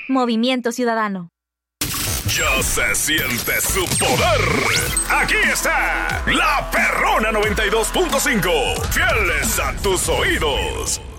Movimiento Ciudadano. Ya se siente su poder. Aquí está la Perrona 92.5. Fieles a tus oídos.